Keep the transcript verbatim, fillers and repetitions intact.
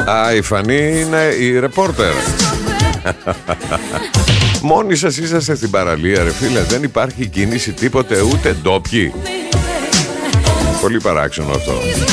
Α, η Φανή είναι η ρεπόρτερ. Μόνοι σας είσαστε στην παραλία, ρε φίλε. Δεν υπάρχει κίνηση τίποτε, ούτε ντόπιοι. Πολύ παράξενο αυτό.